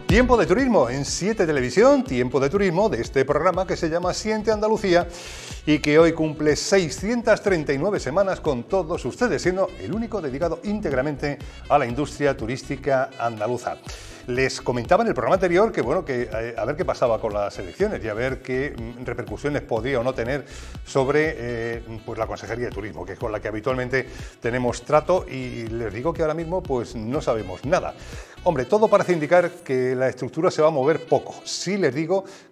Tiempo de turismo en 7 Televisión, tiempo de turismo de este programa que se llama Siente Andalucía y que hoy cumple 639 semanas con todos ustedes, siendo el único dedicado íntegramente a la industria turística andaluza. Les comentaba en el programa anterior que, bueno, a ver qué pasaba con las elecciones y a ver qué repercusiones podía o no tener sobre pues la Consejería de Turismo, que es con la que habitualmente tenemos trato, y les digo que ahora mismo pues no sabemos nada. Hombre, todo parece indicar que la estructura se va a mover poco. Sí les digo